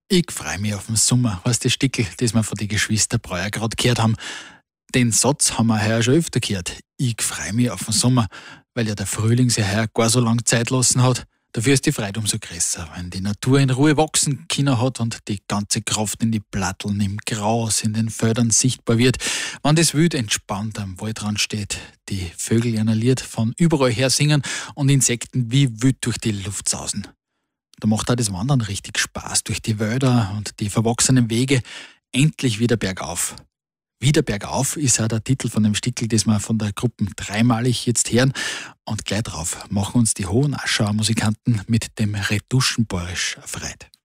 Ich freu mich auf den Sommer, heißt das Stickel, das wir von den Geschwister Breuer gerade gehört haben. Den Satz haben wir heuer schon öfter gehört. Ich freu mich auf den Sommer, weil ja der Frühling sich heuer gar so lange Zeit lassen hat. Dafür ist die Freude umso größer, wenn die Natur in Ruhe wachsen können hat und die ganze Kraft in die Platteln, im Gras, in den Feldern sichtbar wird. Wenn das Wild entspannt am Waldrand steht, die Vögel ihr Lied von überall her singen und Insekten wie wild durch die Luft sausen. Da macht auch das Wandern richtig Spaß durch die Wälder und die verwachsenen Wege. Endlich wieder bergauf. Wieder bergauf ist auch der Titel von dem Stickel, das wir von der Gruppe dreimalig jetzt hören. Und gleich drauf machen uns die Hohenaschauer Musikanten mit dem Retuschenborisch erfreut.